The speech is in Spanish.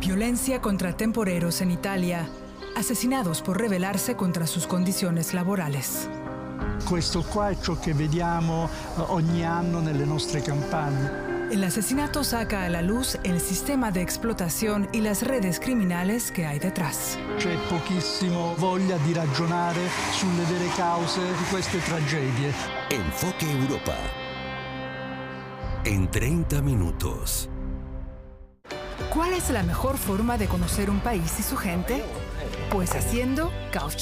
Violencia contra temporeros en Italia, asesinados por rebelarse contra sus condiciones laborales. Questo qua è ciò che vediamo ogni anno nelle nostre campagne. El asesinato saca a la luz el sistema de explotación y las redes criminales que hay detrás. C'è pochissimo voglia di ragionare sulle vere cause di queste tragedie. Enfoque Europa. En 30 minutos. ¿Cuál es la mejor forma de conocer un país y su gente? Pues haciendo